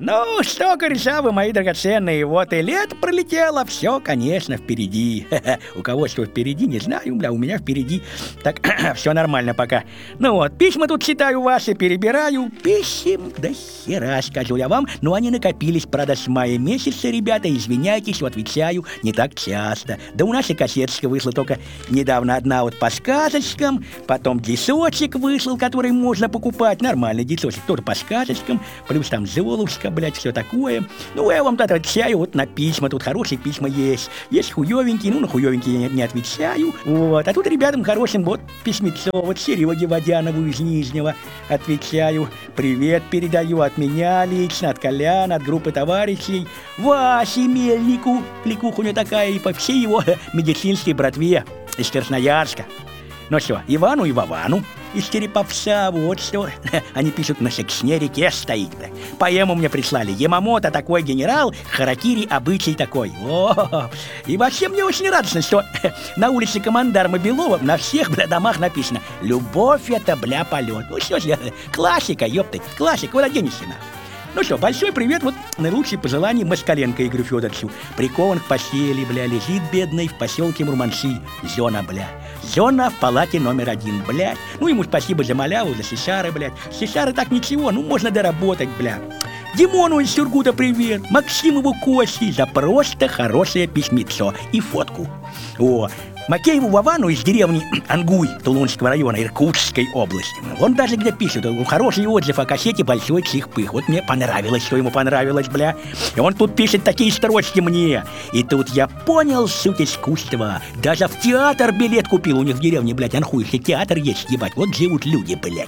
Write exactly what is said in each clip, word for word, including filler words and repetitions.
Ну, что, кореша вы, мои драгоценные, вот и лето пролетело, все, конечно, впереди. У кого что впереди, не знаю, бля, у меня впереди. Так, все нормально пока. Ну вот, письма тут читаю ваши, перебираю. Писем до хера, скажу я вам, но они накопились, правда, с мая месяца, ребята, извиняйтесь, что отвечаю не так часто. Да у нас и кассеточка вышла только недавно одна вот по сказочкам, потом дисочек вышел, который можно покупать, нормальный дисочек, тоже по сказочкам, плюс там Золушка, блядь, все такое. Ну, я вам тут отвечаю вот на письма, тут хорошие письма есть. Есть хуёвенькие, ну, на хуёвенькие я не, не отвечаю. Вот, а тут ребятам хорошим вот письмецо, вот Сереге Водянову из Нижнего отвечаю. Привет передаю от меня лично, от Коляна, от группы товарищей. Васе Мельнику, кликуха у него такая, и по всей его медицинской братве из Красноярска. Ну что, Ивану и Вовану из Череповца, вот что. Они пишут, на Сексне реке стоит. Поэму мне прислали. Ямамото такой генерал, харакири обычай такой. О, и вообще мне очень радостно, что на улице Командарма Белова на всех, бля, домах написано: любовь это, бля, полет. Ну что ж, классика, ёпты, классика, куда денешься, нахуй. Ну что, большой привет, вот наилучшие пожелания Москаленко Игорю Федоровичу. Прикован к постели, бля, лежит бедный в поселке Мурманцы. Зона, бля. Зона в палате номер один, блядь. Ну, ему спасибо за маляву, за сесары, блядь. Сесары так ничего, ну, можно доработать, бля. Димону из Сюргута привет. Максимову Кости за просто хорошее письмецо и фотку. О, Макееву Вовану из деревни Ангуй Тулунского района Иркутской области. Он даже где пишет, хороший отзыв о кассете «Большой чих-пых». Вот мне понравилось, что ему понравилось, бля. И он тут пишет такие строчки мне. И тут я понял суть искусства. Даже в театр билет купил. У них в деревне, блядь, Анхуй, театр есть, ебать. Вот живут люди, блядь.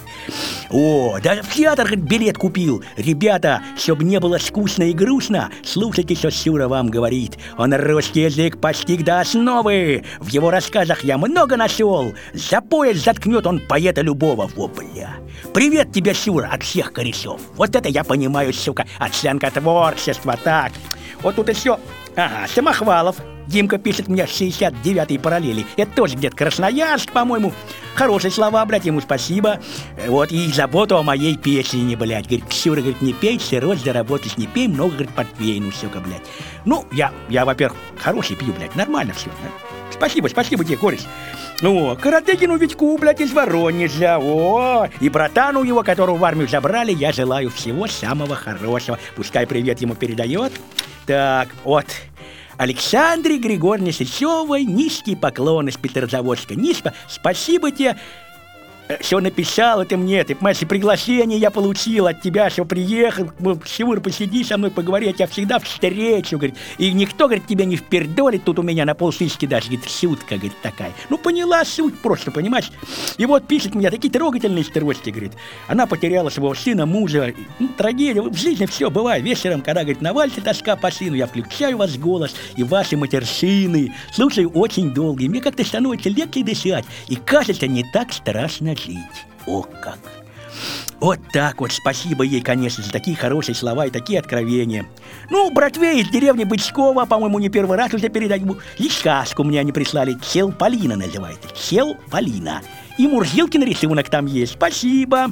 О, даже в театр, говорит, билет купил. Ребята, чтобы не было скучно и грустно, слушайте, что Сюра вам говорит. Он русский язык постиг до основы. В его рассказах я много нашел. За пояс заткнет он поэта любого. Во, бля. Привет тебе, Сюра, от всех корешов. Вот это я понимаю, сука, оценка творчества. Так, вот тут еще. Ага, Самохвалов. Димка пишет мне шестьдесят девятой параллели. Это тоже где-то Красноярск, по-моему. Хорошие слова, блядь, ему спасибо. Вот, и заботу о моей песне, блядь. Говорит, Сюра, говорит, не пей, сырой заработаешь, не пей, много, говорит, портвей, ну, сука, блядь. Ну, я, я, во-первых, хороший пью, блядь, нормально все, да? Спасибо, спасибо тебе, кореш. О, Каратекину Витьку, блядь, из Воронежа. О, и братану его, которого в армию забрали, я желаю всего самого хорошего. Пускай привет ему передает. Так, вот. Александре Григорьевне Сычевой низкий поклон из Петрозаводска. Низко. Спасибо тебе, что написал ты мне. Ты, понимаешь, приглашение я получил от тебя, что приехал. Сюр, посиди со мной, поговори, я тебя всегда встречу, говорит. И никто, говорит, тебя не впердолит. Тут у меня на полшишки даже, говорит, шутка, говорит, такая. Ну, поняла суть просто, понимаешь? И вот пишет мне такие трогательные строчки, говорит. Она потеряла своего сына, мужа. Ну, трагедия. В жизни все бывает. Вечером, когда, говорит, навалится тоска по сыну, я включаю ваш голос и ваши матершины. Слушаю очень долго. И мне как-то становится легче дышать. И кажется, не так страшно жить. О, как! Вот так вот, спасибо ей, конечно, за такие хорошие слова и такие откровения. Ну, братве из деревни Бычкова, по-моему, не первый раз уже передаю. И сказку мне они прислали, Чел Полина называется. Чел Полина. И Мурзилкин рисунок там есть. Спасибо.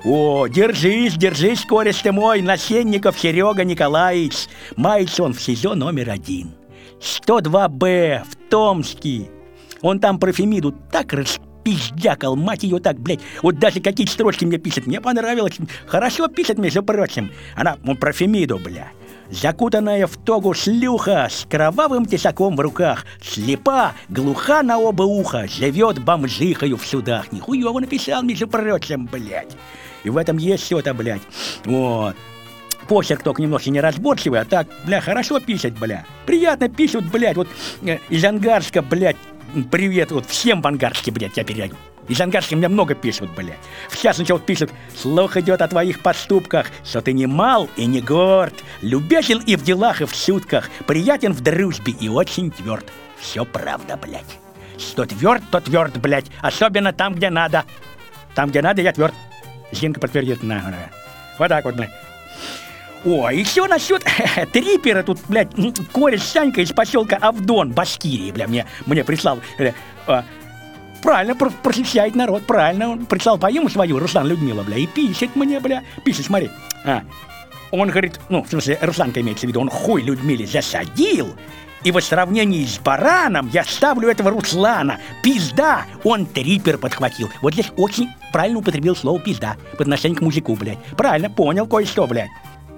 О, держись, держись, кореш ты мой, Насенников Серега Николаевич. Мается он в СИЗО номер один. сто два Б в Томске. Он там про Фемиду так расписал. Пиздякал, мать ее так, блядь. Вот даже какие строчки мне пишет. Мне понравилось. Хорошо пишет, между прочим. Она, ну, про Фемиду, бля. Закутанная в тогу шлюха с кровавым тесаком в руках. Слепа, глуха на оба уха. Живет бомжихою в судах. Нихуево написал, между прочим, блядь. И в этом есть что-то, блядь. Вот. Почерк только немножко неразборчивый, а так, бля, хорошо пишет, бля. Приятно пишут, блядь. Вот э, из Ангарска, блядь. Привет, вот всем в Ангарске, блядь, я передаю. Из Ангарска мне много пишут, блядь. В частности, вот пишут: слух идет о твоих поступках, что ты не мал и не горд, любезен и в делах, и в шутках, приятен в дружбе и очень тверд. Все правда, блядь. Что тверд, то тверд, блядь. Особенно там, где надо. Там, где надо, я тверд. Зинка подтвердит. На, на. Вот так вот, блядь. О, еще насчет трипера тут, блядь, кореш Санька из поселка Авдон, Башкирии, бля, мне, мне прислал. Бля, а, правильно, про просвещает народ, правильно. Он прислал поему свою, Руслан Людмила, бля, и пишет мне, бля. Пишет, смотри. А, он говорит, ну, в смысле, Русланка имеется в виду, он хуй Людмиле засадил, и в сравнении с бараном я ставлю этого Руслана. Пизда! Он трипер подхватил. Вот здесь очень правильно употребил слово пизда по отношению к мужику, блядь. Правильно, понял кое-что, блядь.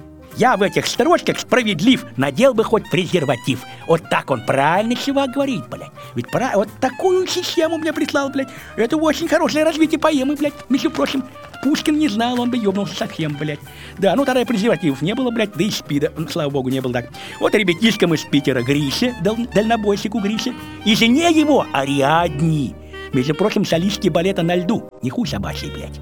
Я в этих строчках справедлив, надел бы хоть презерватив. Вот так он правильно чувак говорит, блядь. Ведь пора... вот такую систему мне прислал, блядь. Это очень хорошее развитие поэмы, блядь. Между прочим, Пушкин не знал, он бы ёбнулся совсем, блядь. Да, ну тогда и презервативов не было, блядь, да и спида, слава богу, не было так. Вот ребятишкам из Питера Грише, дал... дальнобойщику Грише, и жене его Ариадне. Между прочим, солистки балета «На льду». Не хуй собачий, блядь.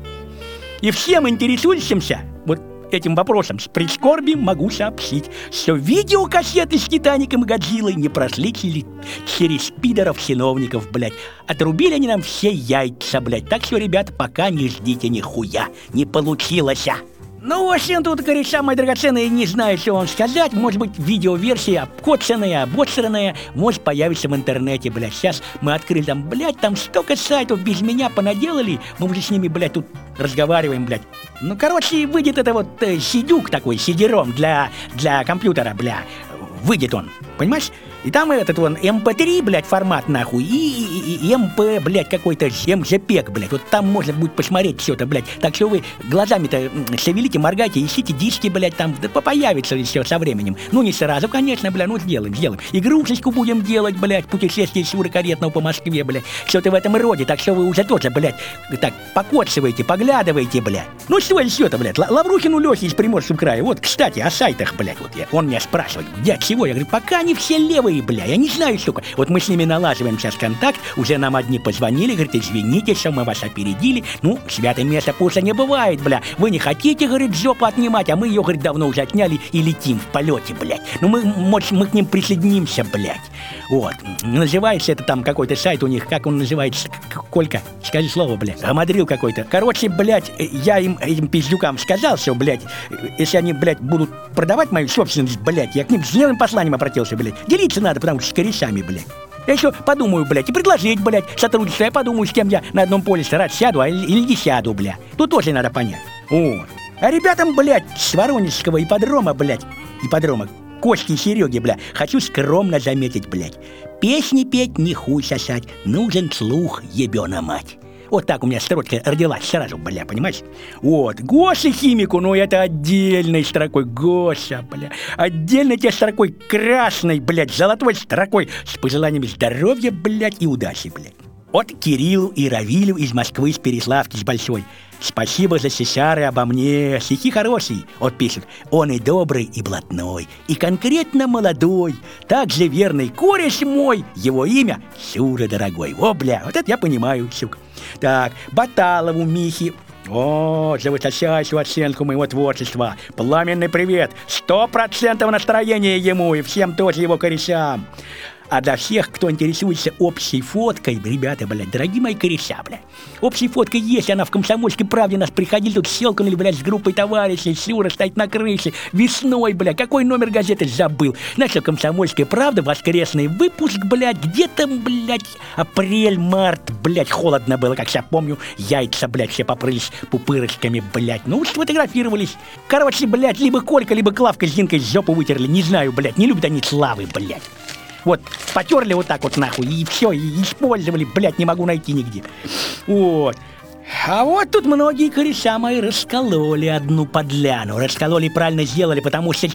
И всем интересующимся, вот этим вопросом с прискорбием могу сообщить, что видеокассеты с Титаником и Годзиллой не прошли через пидоров-чиновников, блядь. Отрубили они нам все яйца, блядь. Так что, ребята, пока не ждите нихуя. Не получилось. Ну, в общем, тут, кореша, мои драгоценные, не знаю, что вам сказать. Может быть, видеоверсия обкоцанная, обосранная, может появиться в интернете, блядь. Сейчас мы открыли там, блядь, там столько сайтов без меня понаделали. Мы уже с ними, блядь, тут разговариваем, блядь. Ну, короче, выйдет это вот э, сидюк такой, сидером для, для компьютера, бля. Выйдет он, понимаешь? И там этот вон эм пэ три, блядь, формат нахуй, и, и, и эм пэ, блядь, какой-то эм джей пег, блядь. Вот там можно будет посмотреть все это, блядь. Так что вы глазами-то шевелите, моргайте, ищите диски, блядь, там, да появится все со временем. Ну, не сразу, конечно, блядь, ну сделаем, сделаем. Игрушечку будем делать, блядь, путешествие Шуры Каретного по Москве, блядь. Что-то в этом роде, так что вы уже тоже, блядь, так, покоцываете, поглядываете, блядь. Ну, что еще-то, блядь, Лаврухину Лехе из Приморского края. Вот, кстати, о сайтах, блядь, вот я, он меня спрашивает, где, чего? Я говорю, пока они все левые, бля, я не знаю, сколько. Вот мы с ними налаживаем сейчас контакт, уже нам одни позвонили, говорит, извините, что мы вас опередили. Ну, святое место пуса не бывает, бля. Вы не хотите, говорит, жопу отнимать, а мы ее, говорит, давно уже отняли и летим в полете, блядь. Ну, мы, может, мы к ним присоединимся, блядь. Вот. Называется это там какой-то сайт у них, как он называется? Колька, скажи слово, блядь. Гамадрил какой-то. Короче, блядь, я им, этим пиздюкам сказал, что, блядь, если они, блядь, будут продавать мою собственность, блядь, я к ним с деловым посланием обратился, блядь. Делиться надо, потому что с корешами, блядь. Я еще подумаю, блядь, и предложить, блядь, сотрудничество. Я подумаю, с кем я на одном поле раз сяду, а или не сяду, блядь. Тут тоже надо понять. Вот. А ребятам, блядь, с Воронежского ипподрома, блядь, ипподрома, Кости и Сереги, бля, хочу скромно заметить, блядь. Песни петь не хуй сосать, нужен слух, ебёна мать. Вот так у меня строчка родилась сразу, бля, понимаешь? Вот, Гоша химику, ну это отдельной строкой, Гоша, бля. Отдельной тебе строкой красной, блядь, золотой строкой с пожеланиями здоровья, блядь, и удачи, блядь. От Кириллу и Равилю из Москвы, с Переславки, с Большой. Спасибо за сесары обо мне. Стихи хорошие. Вот пишет. Он и добрый, и блатной, и конкретно молодой. Также верный кореш мой. Его имя Шура дорогой. О, бля, вот это я понимаю, сука. Так, Баталову Михи. О, за высочайшую оценку моего творчества. Пламенный привет. Сто процентов настроения ему и всем тоже его корешам. А для всех, кто интересуется общей фоткой, ребята, блядь, дорогие мои кореша, блядь, общей фоткой есть, она в «Комсомольской правде» нас приходили, тут щелкнули, блядь, с группой товарищей, Сюра стоит на крыше, весной, блядь, какой номер газеты забыл. Значит, «Комсомольская правда», воскресный выпуск, блядь, где-то, блядь, апрель-март, блядь, холодно было, как я помню, яйца, блядь, все попрылись пупырочками, блядь, ну, сфотографировались. Короче, блядь, либо Колька, либо Клавка с Зинкой жопу вытерли, не знаю, блядь, не любят они славы, блядь. Вот, потерли вот так вот нахуй, и все, и использовали, блядь, не могу найти нигде. Вот. А вот тут многие кореша мои раскололи одну подляну. Раскололи, правильно сделали, потому что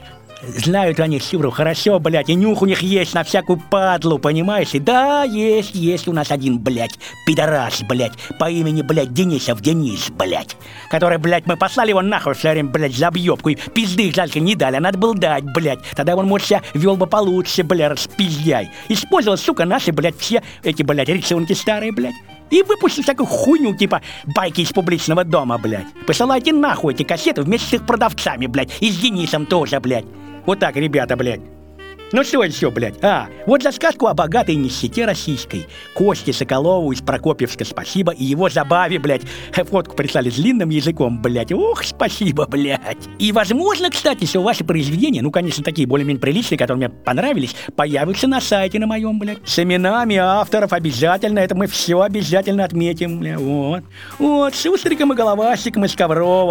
знают они Сюру хорошо, блядь, и нюх у них есть на всякую падлу, понимаешь? И да, есть, есть у нас один, блядь, пидорас, блядь, по имени, блядь, Денисов Денис, блядь, который, блядь, мы послали его нахуй все время, блядь, за объебку, и пизды жалко не дали, а надо было дать, блядь, тогда он, может, себя вел бы получше, блядь, распиздяй. Использовал, сука, наши, блядь, все эти, блядь, рисунки старые, блядь. И выпустил всякую хуйню, типа байки из публичного дома, блядь. Посылайте нахуй эти кассеты вместе с их продавцами, блядь, и с Денисом тоже, блядь. Вот так, ребята, блядь. Ну что еще, блядь? А, вот за сказку о богатой нищете российской. Косте Соколову из Прокопьевска спасибо, и его забаве, блядь. Фотку прислали с длинным языком, блядь. Ух, спасибо, блядь. И возможно, кстати, что ваши произведения, ну, конечно, такие более-менее приличные, которые мне понравились, появятся на сайте на моем, блядь. С именами авторов обязательно, это мы все обязательно отметим, блядь. Вот. Вот, с Устриком и Головастиком из Коврова.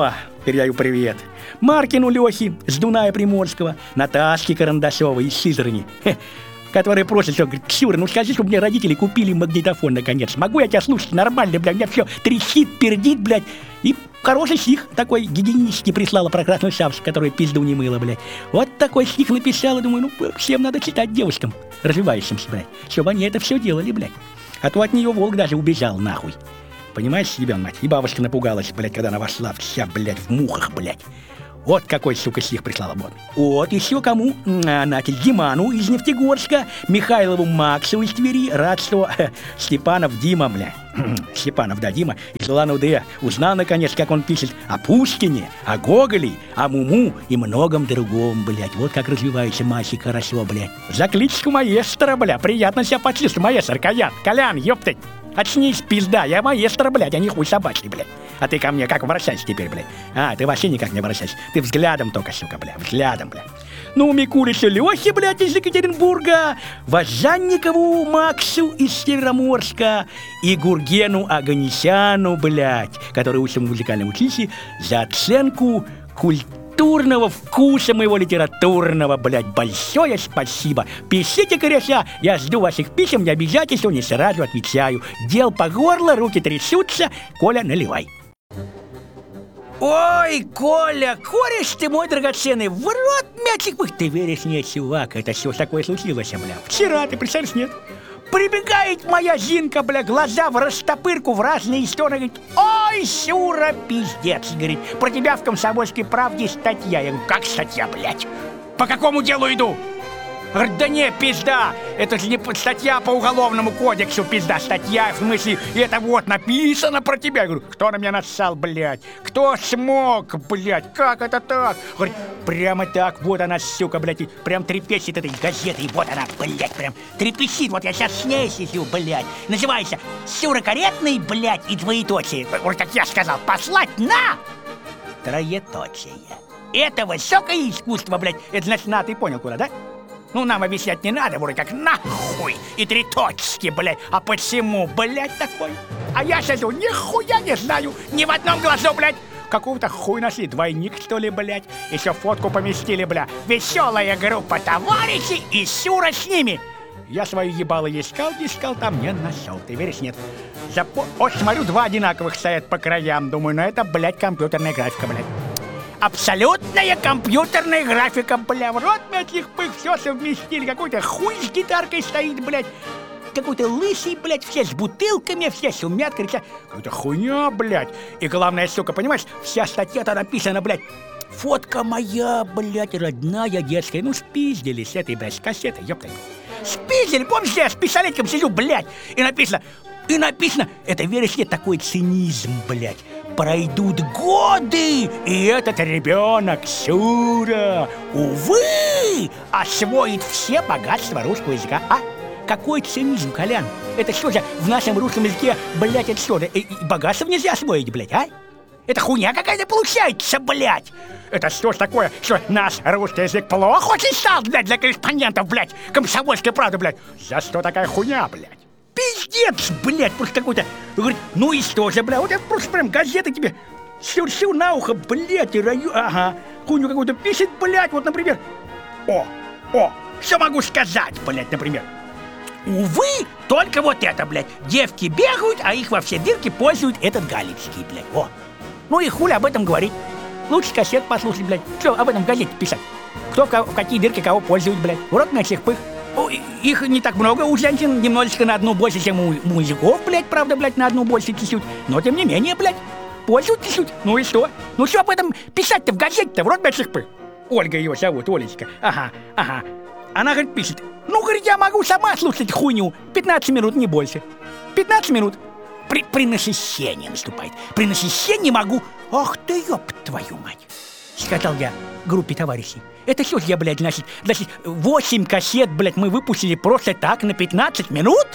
передаю привет Маркину Лехе с Дуная Приморского, Наташке Карандашовой из Сызрани, которые просят, что, говорит, Ксюра, ну скажи, чтобы мне родители купили магнитофон наконец. Могу я тебя слушать нормально, блядь, у меня все трещит, пердит, блядь. И хороший стих такой гигиенический прислала про красную шапочку, которая пизду не мыла, блядь. Вот такой стих написала, думаю, ну всем надо читать девушкам, развивающимся, блядь, чтобы они это все делали, блядь. А то от нее волк даже убежал, нахуй. Понимаешь, ебен мать? И бабушка напугалась, блядь, когда она вошла вся, блядь, в мухах, блядь. Вот какой, сука, стих прислала, вот. Вот, еще кому? А, значит, Диману из Нефтегорска, Михайлову Максу из Твери, рад, что э, Степанов Дима, бля. Степанов, да, Дима, из Улан-Удэ узнал, наконец, как он пишет о Пушкине, о Гоголе, о Муму и многом другом, блядь. Вот как развивается мальчик хорошо, блядь. За кличку маэстро, бля, приятно себя почувствовать, маэстро, Колян, Колян, ёптать. Очнись, пизда, я маэстро, блядь, а не хуй собачий, блядь. А ты ко мне как обращайся теперь, блядь? А, ты вообще никак не обращайся. Ты взглядом только, сука, блядь, взглядом, блядь. Ну, Микуличу Лёхе, блядь, из Екатеринбурга, Важанникову Максу из Североморска и Гургену Аганесяну, блядь, который учится в музыкальном училище, за оценку культурного вкуса моего литературного, блядь, большое спасибо. Пишите, коряся, я жду ваших писем, не обижайтесь, не сразу отвечаю. Дел по горло, руки трясутся, Коля, наливай. Ой, Коля, кореш ты мой драгоценный, в рот мячик пых. Ты веришь, нет, чувак, это все такое случилось, бля. Вчера, ты представляешь, нет? Прибегает моя Зинка, бля, глаза в растопырку в разные стороны, говорит, ой, Сюра, пиздец, говорит, про тебя в «Комсомольской правде» статья. Я говорю, как статья, блядь? По какому делу иду? Говорит, да не, пизда, это же не статья по уголовному кодексу, пизда, статья, в смысле, это вот написано про тебя. Я говорю, кто на меня нассал, блядь? Кто смог, блядь? Как это так? Говорит, прямо так, вот она, сука, блядь, и прям трепещет этой газетой, вот она, блядь, прям трепещет, вот я сейчас с ней сижу, блядь. Называется «Сюра Каретный, блядь, и двоеточие». Вот как я сказал, послать на троеточие. Это высокое искусство, блядь, это значит, на, ты понял, куда, да? Ну, нам объяснять не надо, вроде как нахуй и три точки, блядь. А почему, блядь, такой? А я сижу, нихуя не знаю, ни в одном глазу, блядь. Какого-то хуй нашли, двойник, что ли, блядь. Еще фотку поместили, бля. Веселая группа товарищей и Сюра с ними. Я свою ебало искал, искал, там не нашел. Ты веришь, нет? Запо... Вот, смотрю, два одинаковых стоят по краям. Думаю, ну это, блядь, компьютерная графика, блядь. Абсолютная компьютерная графика, бля, в рот мятих пых, все совместили. Какой-то хуй с гитаркой стоит, блядь. Какой-то лысый, блядь, все с бутылками, все шумят, кричат. Какая-то хуйня, блядь. И главное, сука, понимаешь, вся статья-то написана, блядь. Фотка моя, блядь, родная, детская. Ну, спиздили с этой, блядь, с кассетой, ёпта. Спиздили, помнишь, я с пистолетиком сижу, блядь. И написано, и написано, это, веришь, нет, такой цинизм, блядь. Пройдут годы, и этот ребенок, Сюра, увы, освоит все богатства русского языка. А? Какой цинизм, Колян? Это что же в нашем русском языке, блядь, это что? И, и богатство нельзя освоить, блядь, а? Это хуйня какая-то получается, блядь. Это что ж такое, что наш русский язык плохо очень стал, блядь, для корреспондентов, блядь, «Комсомольской правды», блядь. За что такая хуйня, блядь? Пиздец, блядь, просто какой-то. Говорит, ну и что же, блядь, вот я просто прям газеты тебе сюрсю на ухо, блядь, и раю, ага, хуйню какую-то пишет, блядь, вот, например. О, о, что могу сказать, блядь, например. Увы, только вот это, блядь, девки бегают, а их во все дырки пользуют этот Галицкий, блядь, о. Ну и хули об этом говорить. Лучше кассет послушать, блядь, что об этом в газете писать. Кто в, кого, в какие дырки кого пользует, блядь, урок на всех пых. Их не так много у женщин, немножечко на одну больше, чем у мужиков, блядь, правда, блядь, на одну больше чуть-чуть. Но тем не менее, блядь, пользуют чуть-чуть. Ну и что? Ну что об этом писать-то в газете-то, в рот больших пых? Ольга ее зовут, Олечка. Ага, ага. Она, говорит, пишет, ну, говорит, я могу сама слушать хуйню. пятнадцать минут, не больше. пятнадцать минут. При, при насыщении наступает. При насыщении могу... Ах ты, ёб твою мать. Сказал я группе товарищей. Это что ж я, блядь, значит, значит, восемь кассет, блядь, мы выпустили просто так на пятнадцать минут?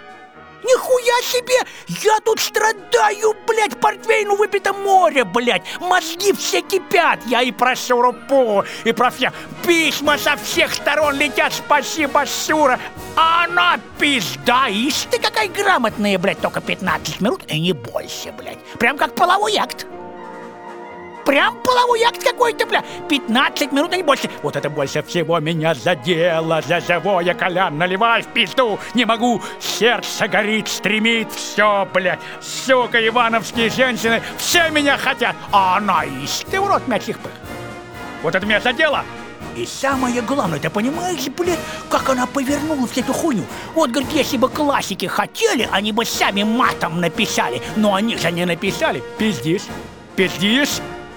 Нихуя себе! Я тут страдаю, блядь, портвейну выпито море, блядь! Мозги все кипят! Я и про Сюрупу, и про все письма со всех сторон летят, спасибо, Сюра! А она пизда! Ишь ты какая грамотная, блядь, только пятнадцать минут и не больше, блядь! Прям как половой акт! Прям половой акт какой-то, бля. пятнадцать минут, а не больше. Вот это больше всего меня задело. За живое, Колян, наливай в пизду. Не могу, сердце горит, стремит. Все, блядь, сука, ивановские женщины, все меня хотят. А она ищет, ты в рот мячих пых. Вот это меня задело. И самое главное, ты понимаешь, блядь, как она повернула всю эту хуйню? Вот, говорит, если бы классики хотели, они бы сами матом написали. Но они же не написали. Пиздишь, пиздишь.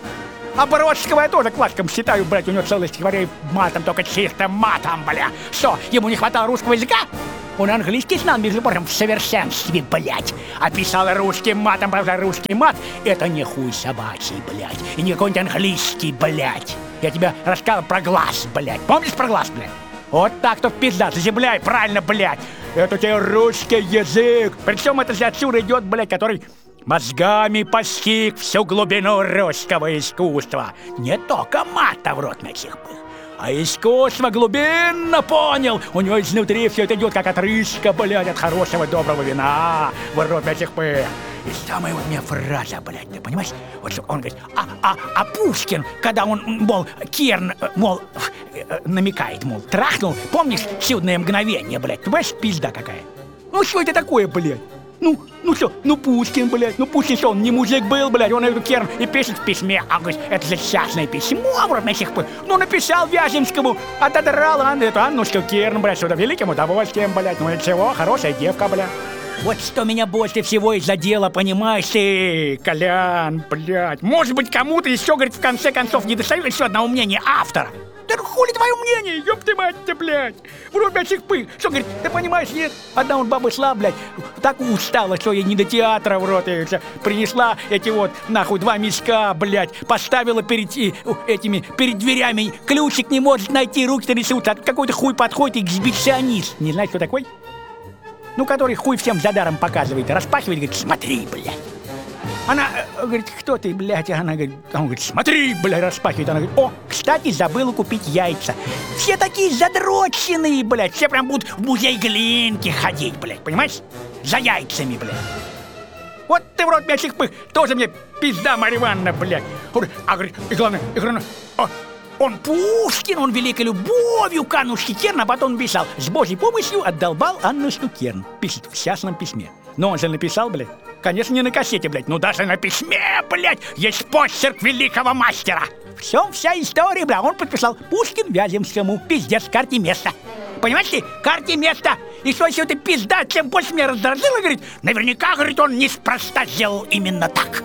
А Бродского я тоже классиком считаю, блядь, у него целый стихотворение матом, только чистым матом, бля. Что, ему не хватало русского языка? Он английский знал, между прочим, в совершенстве, блядь. А писал русским матом, правда, русский мат — это не хуй собачий, блядь. И не какой-нибудь английский, блядь. Я тебе рассказал про глаз, блядь. Помнишь про глаз, блядь? Вот так тут пизда, заземляй, правильно, блядь. Это тебе русский язык. Причем это же отсюда идет, блядь, который мозгами постиг всю глубину русского искусства. Не только мата в рот мячих был, а искусство глубинно понял. У него изнутри все это идет, как отрыжка, блядь, от хорошего доброго вина в рот мячих пых. И самая вот мне фраза, блядь, ты понимаешь? Вот что он говорит, а, а, а Пушкин, когда он, мол, Керн, мол, намекает, мол, трахнул, помнишь чудное мгновение, блядь, ты понимаешь, пизда какая? Ну что это такое, блядь? Ну, ну что, ну Пушкин, блядь, ну Пушкин что, он не мужик был, блядь, он эту Керн и пишет в письме, а говорит, это же частное письмо, вроде этих пых. Ну написал Вяземскому, отодрал Анну, эту Аннушку Керн, блядь, сюда великим удовольствием, блядь, ну ничего, хорошая девка, блядь. Вот что меня больше всего и задело, понимаешь ты, Колян, блядь. Может быть, кому-то еще, говорит, в конце концов не достает еще одного мнения автора. Да хули твое мнение, ёб ты мать-то, блядь. Вроде мячих пых. Что, говорит, ты понимаешь, нет? Одна он баба шла, блядь, так устала, что ей не до театра, в рот, и принесла эти вот, нахуй, два мешка, блядь, поставила перед и, этими, перед дверями, ключик не может найти, руки-то несутся, а какой-то хуй подходит, эксбиционист. Не знаешь, кто такой? Ну, который хуй всем за даром показывает, распахивает, говорит, смотри, блядь. Она э, говорит, кто ты, блядь? Она говорит, он говорит, смотри, блядь, распахивает. Она говорит, о, кстати, забыла купить яйца. Все такие задроченные, блядь, все прям будут в музей Глинки ходить, блядь, понимаешь? За яйцами, блядь. Вот ты в рот мячих пых, тоже мне пизда, Марья Ивановна, блядь. А говорит, и главное, и главное, о, он Пушкин, он великой любовью к Аннушке Керн, а потом писал, с Божьей помощью отдолбал Аннушку Керн. Пишет в частном письме. Но он же написал, блядь, конечно, не на кассете, блядь, но даже на письме, блядь, есть почерк великого мастера. В чем вся история, бля, он подписал Пушкин Вяземскому, пиздец, карте места. Понимаешь ты, карте места. И что еще ты пизда, чем больше меня раздражило, говорит, наверняка, говорит, он неспроста сделал именно так.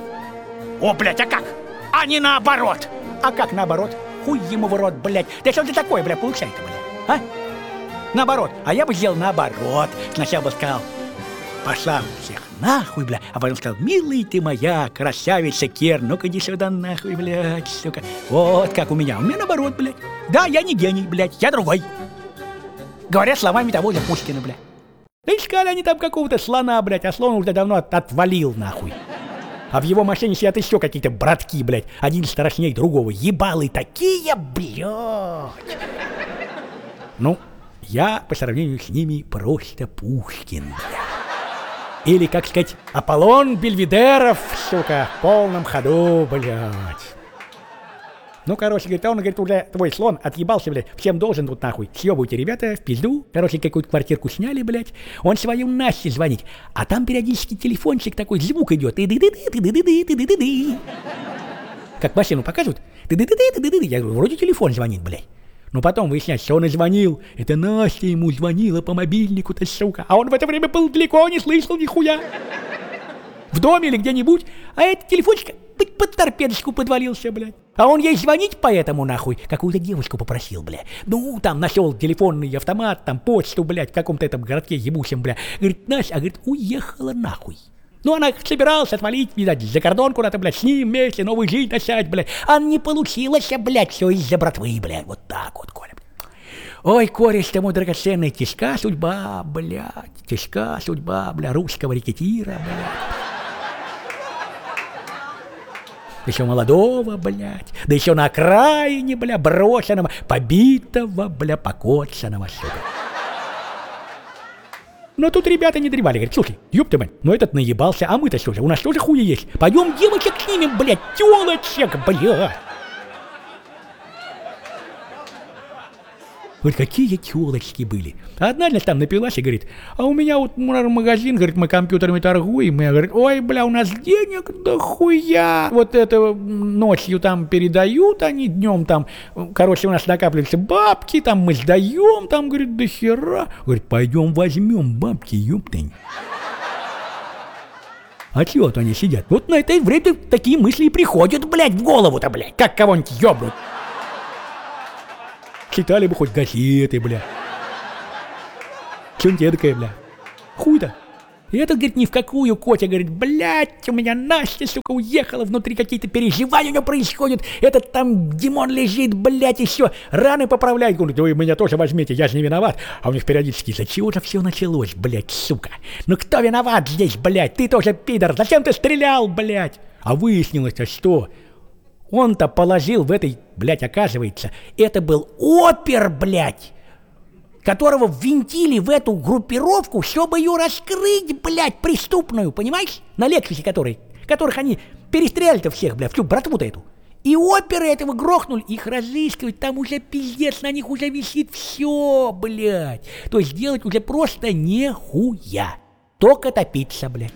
О, блядь, а как? А не наоборот. А как наоборот? Хуй ему в рот, блядь. Да что ты такое, блядь, получается, блядь, а? Наоборот. А я бы сделал наоборот. Сначала бы сказал, пошла всех нахуй, бля, а потом сказал, милый ты моя, красавица Керн, ну-ка иди сюда нахуй, блядь, сука. Вот как у меня, у меня наоборот, блядь. Да, я не гений, блядь, я другой. Говорят словами того же Пушкина, блядь. Искали они там какого-то слона, блядь, а слон уже давно от- отвалил, нахуй. А в его машине сидят еще какие-то братки, блядь, один страшнее другого, ебалы такие, блядь. Ну, я по сравнению с ними просто Пушкин, блядь. Или, как сказать, Аполлон Бельведеров, сука, в полном ходу, блядь. Ну, короче, говорит, а он, говорит, уже твой слон отъебался, блядь, всем должен тут нахуй. Съебывайте, ребята, в пизду. Короче, какую-то квартирку сняли, блядь. Он свою Насте звонит, а там периодически телефончик такой, звук идет. Как машину показывают. Я говорю, вроде телефон звонит, блядь. Но потом выясняется, что он и звонил. Это Настя ему звонила по мобильнику-то, сука. А он в это время был далеко, не слышал нихуя. В доме или где-нибудь. А этот телефончик под торпедочку подвалился, блядь. А он ей звонить поэтому, нахуй, какую-то девушку попросил, блядь. Ну, там нашел телефонный автомат, там почту, блядь, в каком-то этом городке ебучем, блядь. Говорит, Настя, а говорит, уехала нахуй. Ну, она собиралась отвалить, видать, за кордон куда-то, блядь, с ним вместе, новую жизнь начать, блядь. А не получилось, блядь, все из-за братвы, блядь. Вот так вот, Коля. Ой, кореш, тому драгоценная, тяжка судьба, блядь. Тяжка судьба, бля, русского рекетира, блядь. Еще молодого, блядь. Да еще на окраине, бля, брошенного, побитого, бля, покоцанного, сука. Но тут ребята не древали, говорят, слушай, ёпта мать, ну этот наебался, а мы-то что же, у нас тоже хуя есть. Пойдем девочек снимем, блядь, тёлочек, блядь. Вот какие тёлочки были. Одна для там напилась и говорит, а у меня вот магазин, говорит, мы компьютерами торгуем. И я говорю, ой, бля, у нас денег дохуя. Вот это ночью там передают, они днем там, короче, у нас накапливаются бабки, там мы сдаем, там, говорит, до хера. Говорит, пойдем возьмем бабки, ёптань. А чего вот они сидят? Вот на этой время такие мысли и приходят, блядь, в голову-то, блядь, как кого-нибудь ёбнуть. Читали бы хоть газеты, бля. Чё-нибудь эдакое, бля. Хуй-то. И этот, говорит, ни в какую, Котя, говорит, блядь, у меня Настя, сука, уехала, внутри какие-то переживания у него происходят. Этот там Димон лежит, блядь, еще раны поправляет. Говорит, ой, меня тоже возьмите, я же не виноват. А у них периодически, за чего же все началось, блядь, сука? Ну кто виноват здесь, блядь? Ты тоже пидор, зачем ты стрелял, блядь? А выяснилось-то что? Он-то положил в этой, блядь, оказывается, это был опер, блядь, которого ввинтили в эту группировку, чтобы ее раскрыть, блядь, преступную, понимаешь? На Лексусе которой, которых они перестреляли-то всех, блядь, всю братву-то эту. И оперы этого грохнули, их разыскивать, там уже пиздец, на них уже висит все, блядь. То есть делать уже просто нехуя, только топиться, блядь.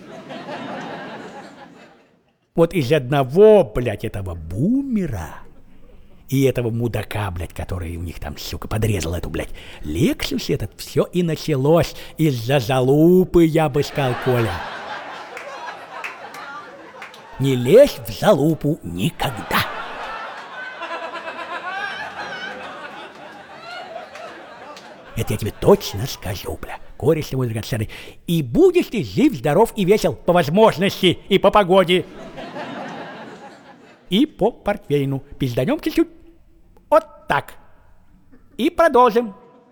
Вот из одного, блядь, этого бумера и этого мудака, блядь, который у них там, сука, подрезал эту, блядь, Лексус этот, все и началось из-за залупы, я бы сказал, Коля. Не лезь в залупу никогда. Это я тебе точно скажу, бля, кореш твой драгоценный. И будешь ты жив, здоров и весел по возможности и по погоде. И по портвейну. Пизданем чуть-чуть. Вот так. И продолжим.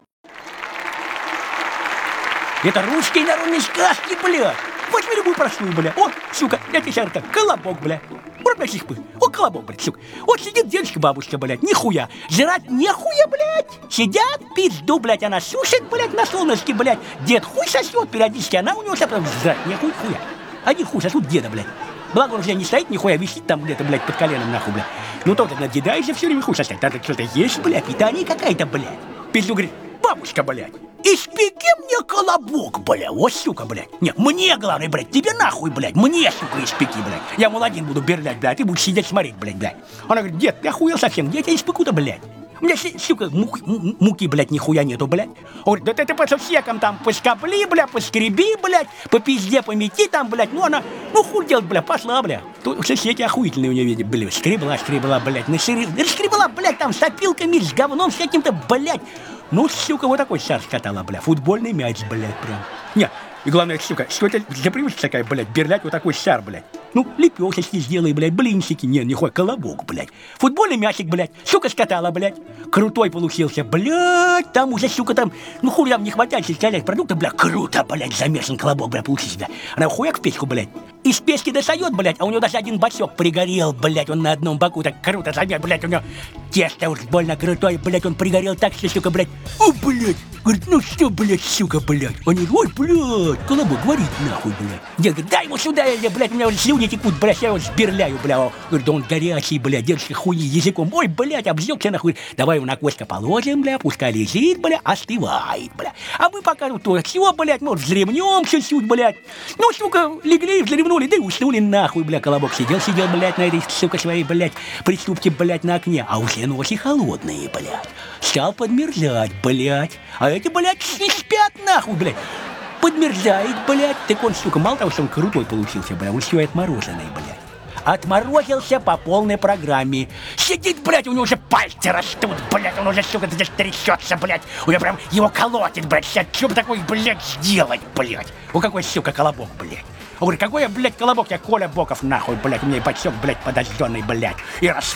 Это русские народные сказки, бля. Возьми любую простую, бля. О, сука, я тебе сейчас так, колобок, бля. Урблящих пы. О, колобок, блядь, сука. Вот сидит дедушка-бабушка, блядь, нихуя. Жрать нехуя, блядь. Сидят, пизду, блядь, она сушит, блядь, на солнышке, блядь. Дед хуй сосет периодически, она у него сейчас прям жрать нехуй, хуя. Один хуй сосут деда, блядь. Благо он уже не стоит, нихуя висит там где-то, блядь, под коленом, нахуй, блядь. Ну только надедаешься все время хуй сосать. Надо что-то есть, блядь, питание какая-то, блядь. Пизду говорит, бабушка, блядь, испеки мне колобок, блядь, вот, сука, блядь. Нет, мне, главное, блядь, тебе нахуй, блядь, мне, сука, испеки, блядь. Я, мол, один буду берлять, блядь, ты будешь сидеть смотреть, блядь, блядь. Она говорит, дед, ты охуел совсем, где я тебя испеку-то, блядь? У меня, сука, муки, муки, блядь, нихуя нету, блядь. Он говорит, да ты, ты по сусекам там поскобли, блядь, поскреби, блядь, по пизде помети там, блядь. Ну она, ну хуй делать, блядь, пошла, блядь. Тут соседи охуительные у нее, видят, блядь. Скребла, скребла, блядь, скребла, блядь, там с опилками, с говном, с каким-то, блядь. Ну, сука, вот такой шар скатала, блядь. Футбольный мяч, блядь, прям. Не, и главное, сука, что это за привычка такая, блядь, берлять вот такой шар, блядь. Ну, лепешечки сделай, блядь, блинчики. Не, нихуя, колобок, блядь. Футбольный мячик, блядь, сука, скатала, блядь. Крутой получился, блядь. Там уже, сука, там, ну, хуй там не хватает сельских продуктов, блядь. Круто, блядь, замешан колобок, блядь, получился, блядь. Она хуяк в печку, блядь. Из печки достает, блядь, а у него даже один бачок пригорел, блядь. Он на одном боку так круто замер, блядь, у него тесто уж больно крутое, блядь. Он пригорел так, что, сука, блядь, о, блядь. Говорит, ну что, блядь, сука, блядь. Они, ой, блядь, колобок, говорит, нахуй, блядь. Дед говорит, дай ему сюда, я, блядь, у меня уже слюни текут, блядь, я его сберляю, блядь. Говорит, да он горячий, блядь, дедушка хуйни языком. Ой, блядь, обжегся, нахуй. Давай его на костка положим, блядь, пускай лежит, блядь, остывает, блядь. А мы пока ну то все, блядь, может, взревнем чуть-чуть, блядь. Ну, сука, легли, взревнули, да и уснули, нахуй, блядь. Колобок сидел, сидел, блядь, на этой, сука, своей, блядь, приступке, блядь, на окне. А уже ночи холодные, блядь. Стал подмерзать, блядь. А эти, блядь, не спят, нахуй, блядь. Подмерзает, блядь. Так он, сука, мало того, что он крутой получился, блядь, он все и отмороженный, блядь. Отморозился по полной программе. Сидит, блядь, у него уже пальцы растут, блядь, он уже, сука, здесь трясется, блядь. У него прям его колотит, блядь, сейчас что бы такое, блядь, сделать, блядь. У какой, сука, колобок, блядь. Он говорит, какой я, блядь, колобок, я Коля Боков, нахуй, блядь, у меня и бачок, блядь, подожженный, блядь. И раз